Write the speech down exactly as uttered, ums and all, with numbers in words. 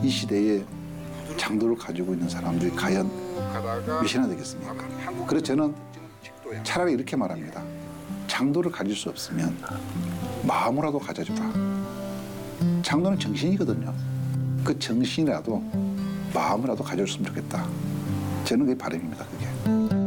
이 시대에 장도를 가지고 있는 사람들이 과연 몇이나 되겠습니까? 그래서 저는 차라리 이렇게 말합니다. 장도를 가질 수 없으면 마음으로라도 가져주라. 장도는 정신이거든요. 그 정신이라도 마음으로라도 가져줬으면 좋겠다. 저는 그게 바람입니다. 그게.